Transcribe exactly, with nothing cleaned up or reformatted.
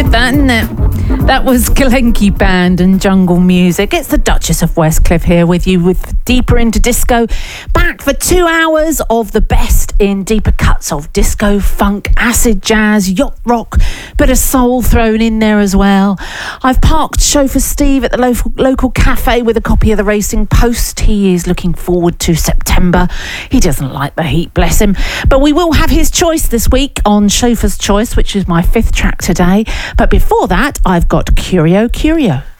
good, that, isn't it? That was Kalenki Band and Jungle Music. It's the Duchess of Westcliff here with you with Deeper into Disco. Back for two hours of the best in deeper cuts of disco, funk, acid jazz, yacht rock, bit of soul thrown in there as well. I've parked chauffeur Steve at the local, local cafe with a copy of the Racing Post. He is looking forward to September. He doesn't like the heat, bless him. But we will have his choice this week on Chauffeur's Choice, which is my fifth track today. But before that, I've got Curio Curio.